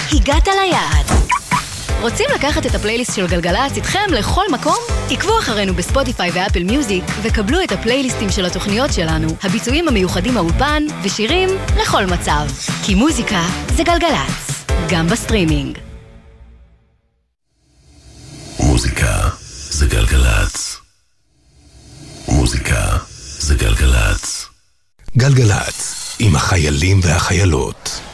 הגעת ליעד. רוצים לקחת את הפלייליסט של גלגלצ איתכם לכל מקום? עקבו אחרינו בספוטיפיי ואפל מיוזיק וקבלו את הפלייליסטים של התוכניות שלנו, הביצועים המיוחדים מהאולפן ושירים לכל מצב. כי מוזיקה זה גלגלצ, גם בסטרימינג. מוזיקה זה גלגלצ. מוזיקה זה גלגלצ. גלגלצ עם החיילים והחיילות.